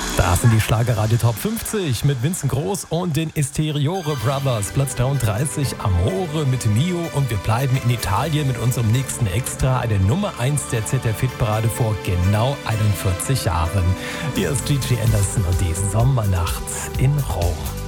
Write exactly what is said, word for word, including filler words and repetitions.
Das sind die Schlagerradio Top fünfzig mit Vincent Groß und den Esteriore Brothers. Platz dreiunddreißig, Amore mit Mio. Und wir bleiben in Italien mit unserem nächsten Extra, eine Nummer eins der Z D F-Hitparade vor genau einundvierzig Jahren. Hier ist Gigi Anderson und die Sommernacht in Rom.